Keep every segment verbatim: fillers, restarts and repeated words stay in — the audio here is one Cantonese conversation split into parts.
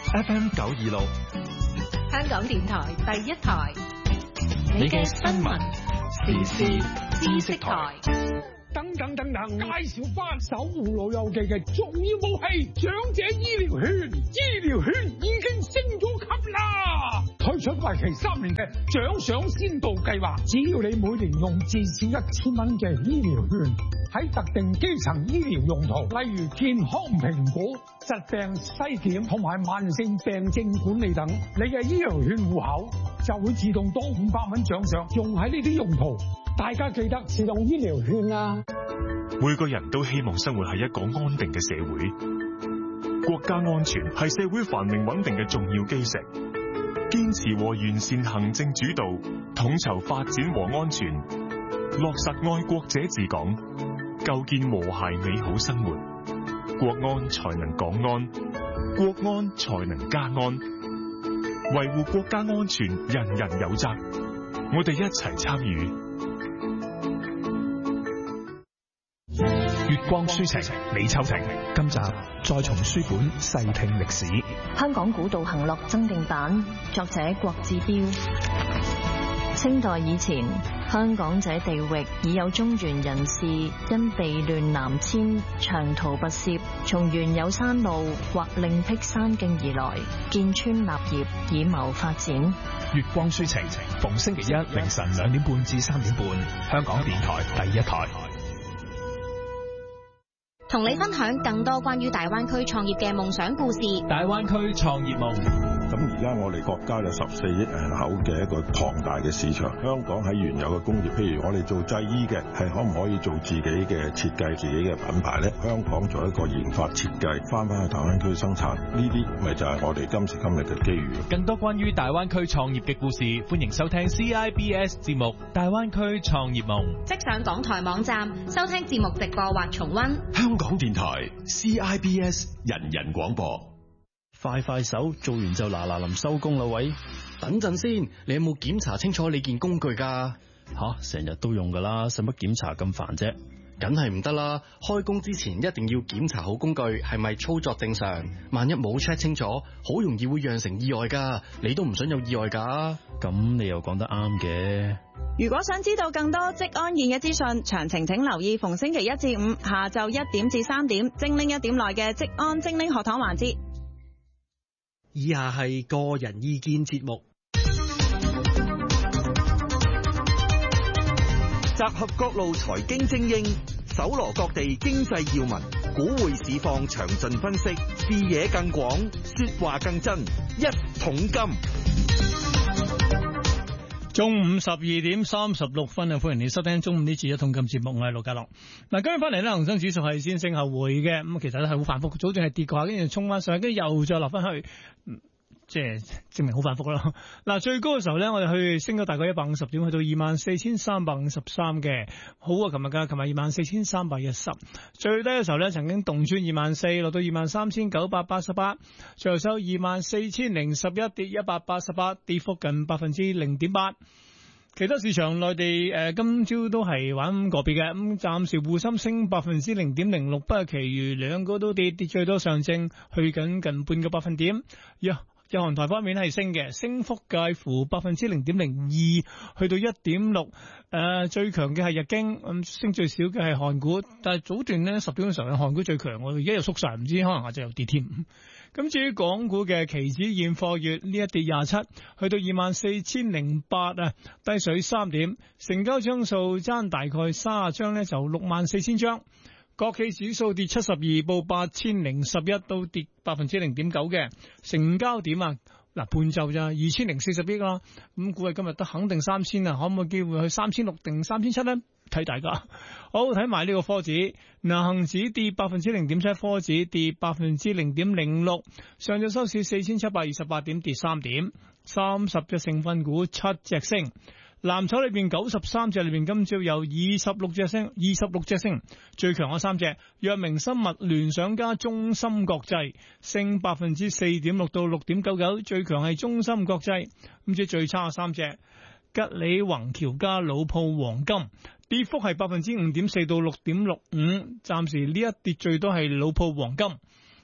F M 九二六， 香港電台第一台，你嘅新聞時事知識台。 等等等等，介紹翻守護老友記嘅重要武器——長者醫療券。醫療券已經升咗級啦，推出為期三年嘅獎賞先導計劃，只要你每年用至少一千蚊嘅醫療券，喺特定基層醫療用途，例如健康評估、疾病篩檢同埋慢性病症管理等，你嘅醫療券戶口就會自動多五百蚊獎賞，用喺呢啲用途。大家記得使用醫療券啊！ 每個人都希望生活喺一個安定嘅社會，國家安全係社會繁榮穩定嘅重要基石。堅持和完善行政主導，統籌發展和安全，落實愛國者治港，構建和諧美好生活，國安才能港安，國安才能家安。維護國家安全，人人有責，我哋一齊參與。 月光書情，李秋婷。今集再從書本細聽歷史。 香港古道行樂增訂版，作者郭志標。清代以前，香港這地域已有中原人士因避亂南遷，長途跋涉，從原有山路或另闢山徑而來，建村立業，以謀發展。 月光書情，逢星期一凌晨兩點半至三點半，香港電台第一台。 同你分享更多關於大灣區創業嘅夢想故事。 大灣區創業夢。 咁而家我哋國家有十四億人口嘅一個龐大嘅市場，香港喺原有嘅工業，譬如我哋做製衣嘅，係可唔可以做自己嘅設計、自己嘅品牌呢？香港做一個研發設計，翻返去大灣區生產，呢啲咪就係我哋今時今日嘅機遇。 更多關於大灣區創業嘅故事，歡迎收聽 C I B S 節目《大灣區創業夢》。 即上港台網站收聽節目直播或重溫。 香港電台 C I B S 人人廣播。 快快手做完就嗱嗱臨收工啦，喂！等陣先，你有冇檢查清楚你件工具噶？吓，成日都用噶啦，使乜檢查咁煩啫？梗係唔得啦！開工之前一定要檢查好工具係咪操作正常，萬一冇 check 清楚，好容易會釀成意外噶。你都唔想有意外噶？咁你又講得啱嘅。 如果想知道更多職安健嘅資訊，詳情請留意逢星期一至五下晝一點至三點精靈一點內嘅職安精靈學堂環節。 以下係個人意見節目，集合各路財經精英，搜羅各地經濟要聞，股匯市況詳盡分析，視野更廣，說話更真，一桶金。 中午十二點三十六分啊！歡迎你收聽中午呢次一桶金節目，我係陸家樂。嗱，今日翻嚟咧，恒生指數係先升後回嘅，咁其實咧係好反覆，早段係跌過下，跟住衝翻上去，跟住又再落翻去。嗯即係證明好反覆啦。嗱，最高嘅時候咧，我哋去升咗大概一百五十點，去到二萬四千三百五十三嘅，好啊！琴日噶，琴日二萬四千三百一十。最低嘅時候咧，曾經動穿二萬四，落到二萬三千九百八十八，最後收二萬四千零十一，跌一百八十八，跌幅近百分之零點八。其他市場內地誒、呃、今朝都係玩個別嘅，咁暫時滬深升百分之零點零六，不過其餘兩個都跌，跌最多上證去緊近半個百分點。呀、yeah.日韓台方面係升嘅，升幅介乎百分之零點零二，去到一點六。誒，最強嘅係日經，咁、嗯、升最少嘅係韓股。但係早段呢，十點嘅時候，韓股最強，我而家又縮晒，唔知可能下晝又跌添。咁至於港股嘅期指現貨月呢一跌廿七，去到二萬四千零八啊，低水三點，成交張數爭大概三十張呢，就六萬四千張。國企指數跌七十二，報八千零十一，都跌百分之零點九嘅。成交點啊，嗱半晝咋，二千零四十億啦。咁估計今日都肯定三千啊，可唔可以機會去三千六定三千七呢？睇大家。好，睇埋呢個科指，嗱恒指跌百分之零點七，科指跌百分之零點零六。上晝收市四千七百二十八點，跌三點。三十隻成分股七隻升。藍籌裏邊九十三隻裏邊，今朝有二十六隻升，二十六隻升，最強嗰三隻，藥明生物、聯想加中芯國際，升百分之四點六到六點九九，最強係中芯國際。咁至最差嘅三隻，吉利宏橋加老鋪黃金，跌幅係百分之五點四到六點六五，暫時呢一跌最多係老鋪黃金。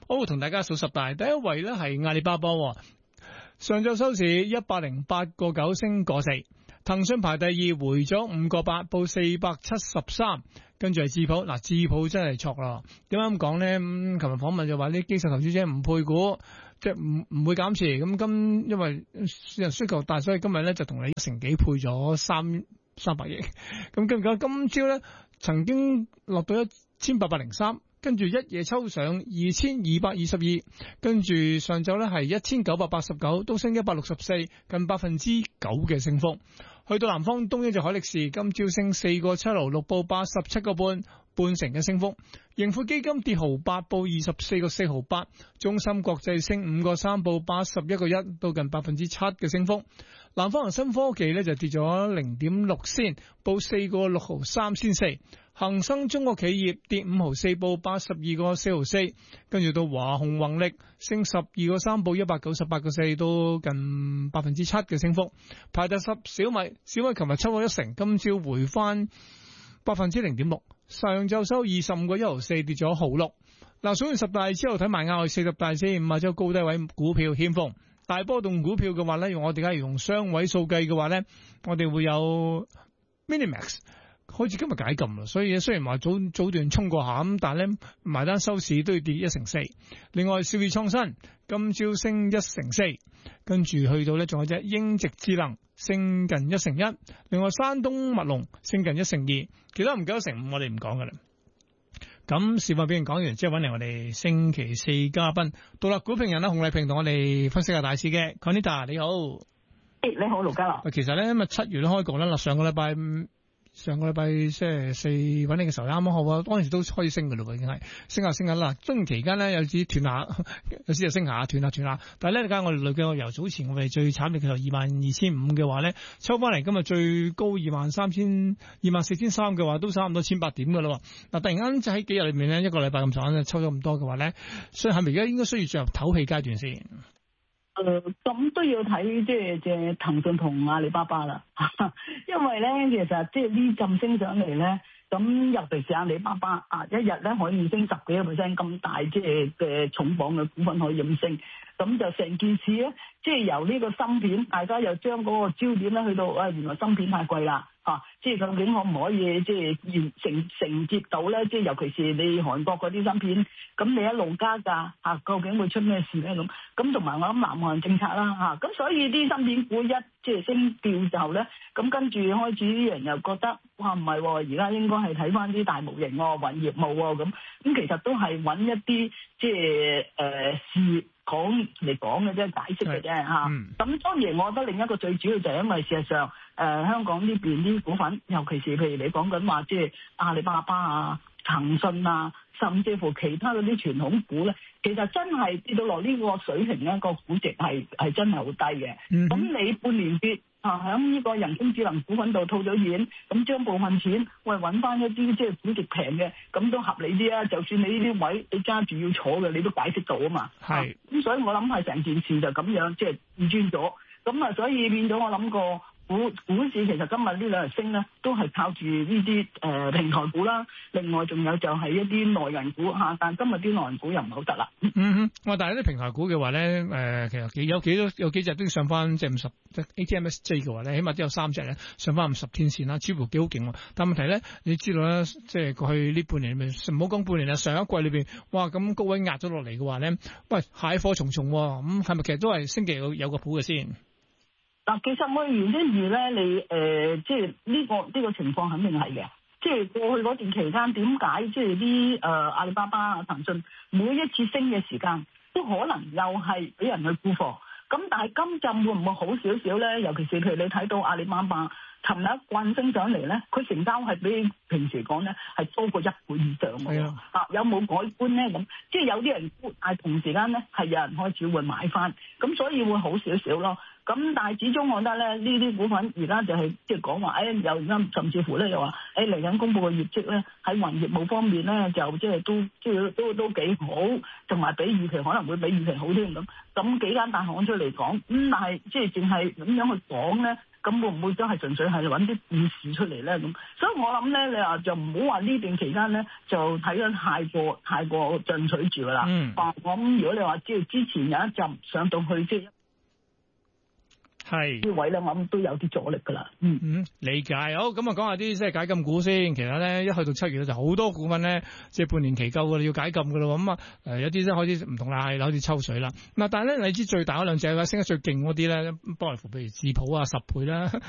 好，同大家數十大，第一位咧係阿里巴巴，上晝收市一百零八個九升個四。騰訊排第二，回咗五個八，報四百七十三。跟住係智普，嗱智普真係錯啦。點解咁講咧？咁琴日訪問就話啲機構投資者唔配股，即係唔唔會減持。咁今因為市場需求大，所以今日咧就同你一成幾配咗三三百億。咁結果今朝咧曾經落到一千八百零三。跟住一夜抽上二千二百二十二，跟住上晝咧係一千九百八十九，都升一百六十四，近百分之九嘅升幅。去到南方東英就海力士，今朝升四個七毫六，報八十七個半，半成嘅升幅。盈富基金跌毫八，報二十四個四毫八。中芯國際升五個三，報八十一個一，到近百分之七嘅升幅。南方恒生科技咧就跌咗零點六仙，報四個六毫三仙四。恒生中國企業跌五毫四，報八十二個四毫四，跟住到華虹宏力升十二個三，報一百九十八個四，都近百分之七嘅升幅。排第十小米，小米琴日抽咗一成，今朝回翻百分之零點六，上晝收二十五個一毫四，跌咗毫六。嗱，數完十大之後睇埋額外四十大先，五啊周高低位股票欠奉。大波動股票嘅話咧，用我哋假如用雙位數計嘅話咧，我哋會有 Minimax。開始今日解禁啦，所以雖然話早早段衝過下咁，但係咧埋單收市都要跌一成四。另外，兆易創新今朝升一成四，跟住去到咧仲有隻英直智能升近一成一。另外，山東物龍升近一成二，其他唔夠一成五，我哋唔講噶啦。咁事況俾人講完，之後揾嚟我哋星期四嘉賓獨立股評人啦，洪麗萍同我哋分析下大市嘅 Conita， 你好。 誒，你好，盧家樂。 其實咧，咁啊七月都開局啦，嗱上個禮拜上個禮拜即係四揾你嘅時候啱啱好啊，當時都可以升嘅咯，已經係升下升下啦。中期間咧有啲斷下，有時就升下斷下斷下。但係咧，你睇我哋累計由早前我哋最慘嘅時候二萬二千五嘅話咧，抽翻嚟今日最高二萬三千二萬四千三嘅話，都差唔多千八點嘅咯。嗱，突然間就喺幾日裏面咧，一個禮拜咁長，抽咗咁多嘅話咧，所以係咪而家應該需要進入唞氣階段先？ 誒、呃，咁都要睇即係即係騰訊同阿里巴巴啦，因為咧其實即係呢陣升上嚟咧，咁尤其是阿里巴巴啊，一日咧可以升十幾個 percent 咁大，即係嘅重磅嘅股份可以咁升，咁就成件事咧，即係由呢個芯片，大家又將嗰個焦點咧去到啊，原來芯片太貴啦。啊，即係究竟可唔可以即係完承承接到咧？即係尤其是你韓國嗰啲芯片，咁你一路加價嚇，究竟會出咩事咧？咁咁同埋我諗南韓政策啦嚇，咁所以啲芯片股一即係升調之後咧，咁跟住開始啲人又覺得哇唔係喎，而家應該係睇翻啲大模型喎，雲業務喎咁，咁其實都係揾一啲即係誒事講嚟講嘅啫，解釋嘅啫嚇。咁、嗯、當然我覺得另一個最主要就係因為事實上。誒、呃、香港呢邊啲股份，尤其是譬如你講緊話，即係阿里巴巴啊、騰訊啊，甚至乎其他嗰啲傳統股咧，其實真係跌到落呢個水平咧，個估值係係真係好低嘅。咁、嗯、你半年跌啊，喺呢個人工智能股份度套咗現，咁將部分錢喂揾翻一啲即係估值平嘅，咁都合理啲啊。就算你呢啲位你揸住要坐嘅，你都解釋到啊嘛。係。咁、啊、所以我諗係成件事就咁樣，即係預轉咗。咁啊，所以變咗我諗過。股股市其實今日呢兩日升咧，都係靠住呢啲誒平台股啦。另外仲有就係一啲內銀股嚇，但今日啲內銀股又唔係好得啦。 嗯哼，哇！但係啲平台股嘅話咧，誒、呃、其實幾有幾多有幾隻都要上翻即係五十即係 A T M S J 嘅話咧，起碼都有三隻咧上翻五十天線啦，似乎幾好勁喎。但問題咧，你知道咧，即係過去呢半年裏面，唔好講半年啦，上一季裏邊，哇咁高位壓咗落嚟嘅話咧，喂蟹貨重重喎，咁係咪其實都係星期有有個譜嘅先？ 嗱，其實我原因而咧，你誒、呃，即係呢、這個呢、這個情況肯定係嘅。即係過去嗰段期間，點解即係啲誒阿里巴巴啊、騰訊每一次升嘅時間，都可能又係俾人去沽貨。咁但係今陣會唔會好少少咧？尤其是譬如你睇到阿里巴巴，尋日一棍升上嚟咧，佢成交係比平時講咧係多過一倍以上喎。啊，啊，有冇改觀咧？咁即係有啲人沽，但係同時間咧係有人開始會買翻，咁所以會好少少咯。咁但係始終我覺得咧，呢啲股份而家就係即係講話，誒又啱，甚至乎咧又話，誒嚟緊公佈嘅業績咧，喺雲業務方面咧就即係都即係都都幾好，同埋比預期可能會比預期好添咁。咁幾間大行出嚟講，咁但係即係淨係咁樣去講咧， 咁會唔會都係純粹係揾啲故事出嚟咧？咁所以我諗咧，你話就唔好話呢段期間咧就睇得太過太過進取住噶啦。嗯，我諗如果你話即係之前有一陣上到去即係。 係呢位咧，我諗都有啲阻力噶啦。嗯嗯，理解。好，咁啊，講下啲即係解禁股先。其實咧，一去到七月咧，就好多股份咧，即係半年期夠噶啦，要解禁噶啦。咁啊，誒，有啲即係開始唔同啦，係開始抽水啦。嗱，但係咧，你知最大嗰兩隻嘅升得最勁嗰啲咧，不外乎譬如智普啊，十倍啦。